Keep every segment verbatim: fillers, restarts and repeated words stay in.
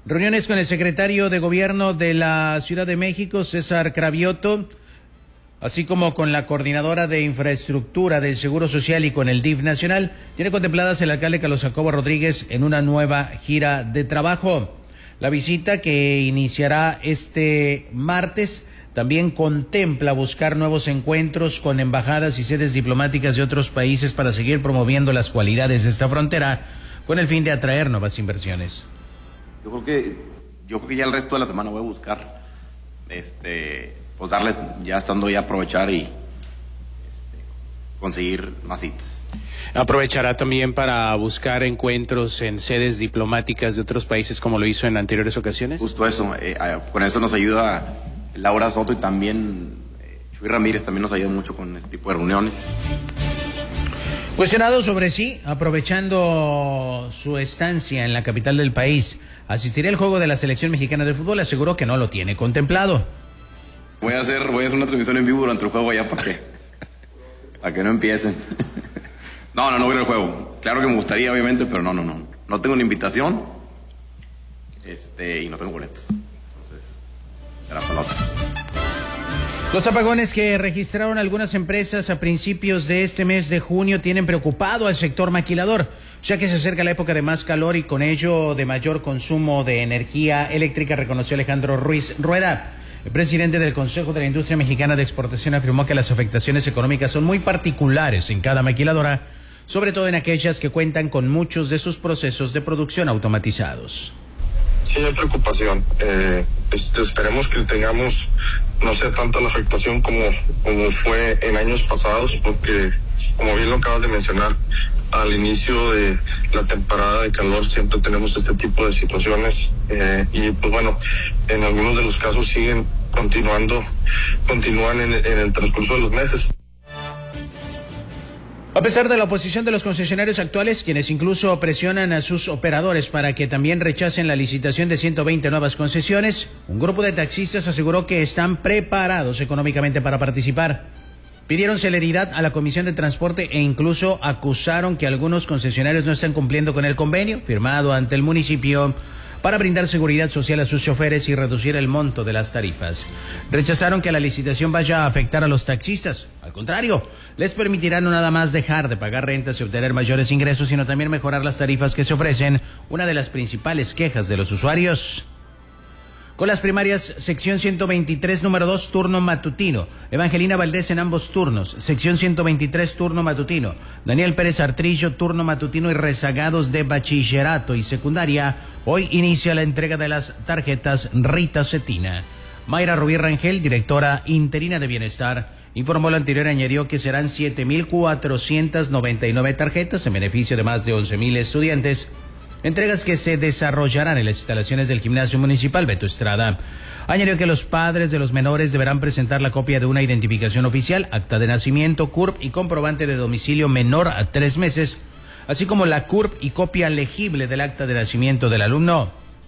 Reuniones con el secretario de Gobierno de la Ciudad de México, César Cravioto, así como con la coordinadora de infraestructura del Seguro Social y con el D I F nacional, tiene contempladas el alcalde Carlos Jacobo Rodríguez en una nueva gira de trabajo. La visita, que iniciará este martes, también contempla buscar nuevos encuentros con embajadas y sedes diplomáticas de otros países para seguir promoviendo las cualidades de esta frontera con el fin de atraer nuevas inversiones. Yo creo que yo creo que ya el resto de la semana voy a buscar este pues darle, ya estando ya aprovechar y este, conseguir más citas. Aprovechará también para buscar encuentros en sedes diplomáticas de otros países como lo hizo en anteriores ocasiones. Justo eso, eh, eh, con eso nos ayuda Laura Soto y también eh, Chuy Ramírez también nos ayuda mucho con este tipo de reuniones. Cuestionado sobre sí, aprovechando su estancia en la capital del país, ¿asistirá al juego de la selección mexicana de fútbol? Aseguró que no lo tiene contemplado. Voy a hacer, voy a hacer una transmisión en vivo durante el juego ya para que, para que no empiecen. No, no, no voy al juego. Claro que me gustaría, obviamente, pero no, no, no. No tengo una invitación, este, y no tengo boletos. Entonces, será para la otra. Los apagones que registraron algunas empresas a principios de este mes de junio tienen preocupado al sector maquilador, ya que se acerca la época de más calor y con ello de mayor consumo de energía eléctrica, reconoció Alejandro Ruiz Rueda. El presidente del Consejo de la Industria Mexicana de Exportación afirmó que las afectaciones económicas son muy particulares en cada maquiladora, sobre todo en aquellas que cuentan con muchos de sus procesos de producción automatizados. Sí, hay preocupación. Eh, este, esperemos que tengamos, no sea tanta la afectación como, como fue en años pasados, porque, como bien lo acabas de mencionar, al inicio de la temporada de calor siempre tenemos este tipo de situaciones eh, y pues bueno, en algunos de los casos siguen continuando, continúan en, en el transcurso de los meses. A pesar de la oposición de los concesionarios actuales, quienes incluso presionan a sus operadores para que también rechacen la licitación de ciento veinte nuevas concesiones, un grupo de taxistas aseguró que están preparados económicamente para participar. Pidieron celeridad a la Comisión de Transporte e incluso acusaron que algunos concesionarios no están cumpliendo con el convenio firmado ante el municipio para brindar seguridad social a sus choferes y reducir el monto de las tarifas. Rechazaron que la licitación vaya a afectar a los taxistas. Al contrario, les permitirá no nada más dejar de pagar rentas y obtener mayores ingresos, sino también mejorar las tarifas que se ofrecen, una de las principales quejas de los usuarios. Con las primarias, sección ciento veintitrés, número dos, turno matutino. Evangelina Valdés en ambos turnos. Sección ciento veintitrés, turno matutino. Daniel Pérez Artrillo, turno matutino y rezagados de bachillerato y secundaria. Hoy inicia la entrega de las tarjetas Rita Cetina. Mayra Rubí Rangel, directora interina de Bienestar, informó lo anterior y añadió que serán siete mil cuatrocientas noventa y nueve tarjetas en beneficio de más de once mil estudiantes. Entregas que se desarrollarán en las instalaciones del Gimnasio Municipal Beto Estrada. Añadió que los padres de los menores deberán presentar la copia de una identificación oficial, acta de nacimiento, C U R P y comprobante de domicilio menor a tres meses, así como la C U R P y copia legible del acta de nacimiento del alumno.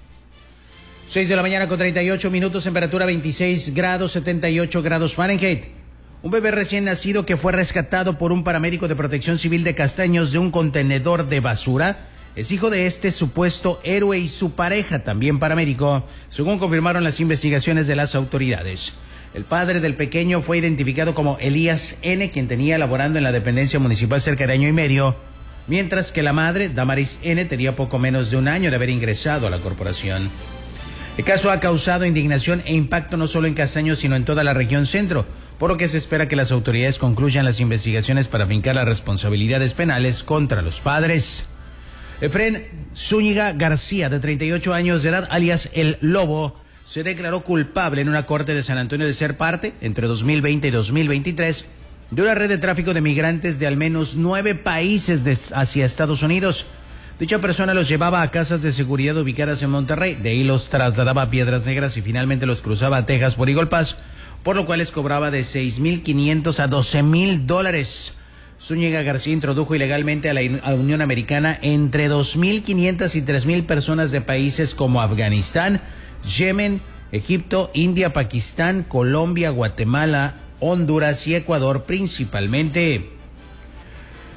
seis de la mañana con treinta y ocho minutos, temperatura veintiséis grados, setenta y ocho grados Fahrenheit. Un bebé recién nacido que fue rescatado por un paramédico de Protección Civil de Castaños de un contenedor de basura es hijo de este supuesto héroe y su pareja, también paramédico, según confirmaron las investigaciones de las autoridades. El padre del pequeño fue identificado como Elías N., quien tenía laborando en la dependencia municipal cerca de año y medio, mientras que la madre, Damaris N., tenía poco menos de un año de haber ingresado a la corporación. El caso ha causado indignación e impacto no solo en Castaños, sino en toda la región centro, por lo que se espera que las autoridades concluyan las investigaciones para fincar las responsabilidades penales contra los padres. Efrén Zúñiga García, de treinta y ocho años de edad, alias El Lobo, se declaró culpable en una corte de San Antonio de ser parte, entre dos mil veinte y dos mil veintitrés, de una red de tráfico de migrantes de al menos nueve países de, hacia Estados Unidos. Dicha persona los llevaba a casas de seguridad ubicadas en Monterrey, de ahí los trasladaba a Piedras Negras y finalmente los cruzaba a Texas por Eagle Pass, por lo cual les cobraba de seis mil quinientos a doce mil dólares. Zúñiga García introdujo ilegalmente a la Unión Americana entre dos mil quinientas y tres mil personas de países como Afganistán, Yemen, Egipto, India, Pakistán, Colombia, Guatemala, Honduras y Ecuador principalmente.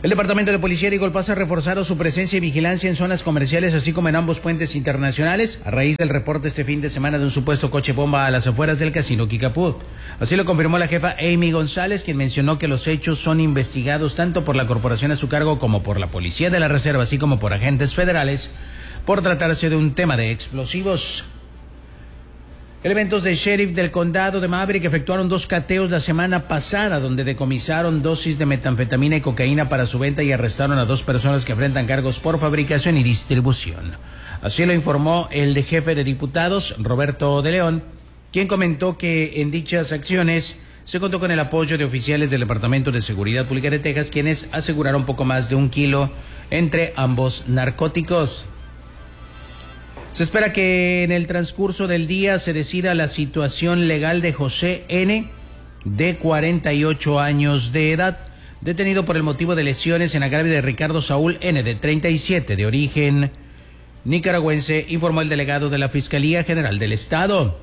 El Departamento de Policía de Golpaz ha reforzado su presencia y vigilancia en zonas comerciales, así como en ambos puentes internacionales, a raíz del reporte este fin de semana de un supuesto coche bomba a las afueras del Casino Quicapú. Así lo confirmó la jefa Amy González, quien mencionó que los hechos son investigados tanto por la corporación a su cargo como por la Policía de la Reserva, así como por agentes federales, por tratarse de un tema de explosivos. Elementos del sheriff del condado de Maverick efectuaron dos cateos la semana pasada, donde decomisaron dosis de metanfetamina y cocaína para su venta y arrestaron a dos personas que enfrentan cargos por fabricación y distribución. Así lo informó el de jefe de diputados, Roberto de León, quien comentó que en dichas acciones se contó con el apoyo de oficiales del Departamento de Seguridad Pública de Texas, quienes aseguraron poco más de un kilo entre ambos narcóticos. Se espera que en el transcurso del día se decida la situación legal de José N., de cuarenta y ocho años de edad, detenido por el motivo de lesiones en agravio de Ricardo Saúl N., de treinta y siete, de origen nicaragüense, informó el delegado de la Fiscalía General del Estado.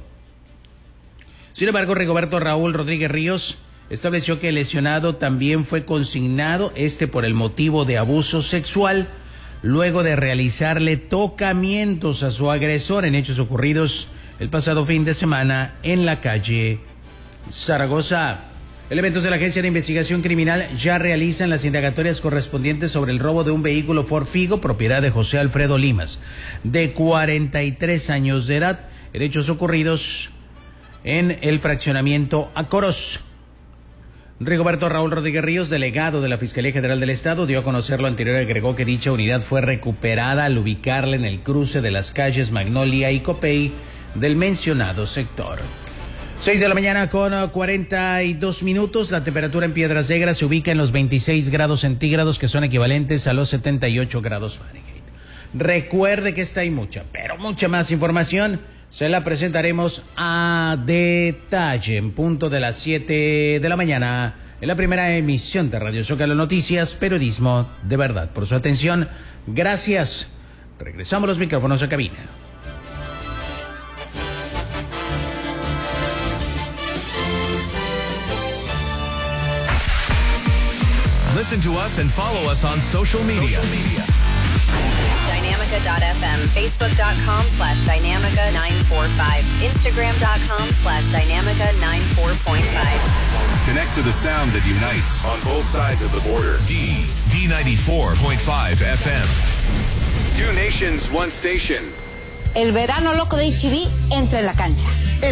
Sin embargo, Rigoberto Raúl Rodríguez Ríos estableció que el lesionado también fue consignado, este por el motivo de abuso sexual, luego de realizarle tocamientos a su agresor en hechos ocurridos el pasado fin de semana en la calle Zaragoza. Elementos de la Agencia de Investigación Criminal ya realizan las indagatorias correspondientes sobre el robo de un vehículo Ford Figo, propiedad de José Alfredo Limas, de cuarenta y tres años de edad, en hechos ocurridos en el fraccionamiento Acoros. Rigoberto Raúl Rodríguez Ríos, delegado de la Fiscalía General del Estado, dio a conocer lo anterior y agregó que dicha unidad fue recuperada al ubicarla en el cruce de las calles Magnolia y Copey del mencionado sector. seis de la mañana con cuarenta y dos minutos. La temperatura en Piedras Negras se ubica en los veintiséis grados centígrados, que son equivalentes a los setenta y ocho grados Fahrenheit. Recuerde que esta y mucha, pero mucha más información se la presentaremos a detalle en punto de las siete de la mañana en la primera emisión de Radio Zócalo Noticias, periodismo de verdad. Por su atención, gracias. Regresamos los micrófonos a cabina. Listen to us and follow us on social media. Social media. Dynamica dot f m, facebook dot com slash Dynamica nine four five, instagram dot com slash Dynamica nine four point five. Connect to the sound that unites on both sides of the border. D, D ninety-four point five F M. Two nations, one station. El verano loco de H E B entra en la cancha.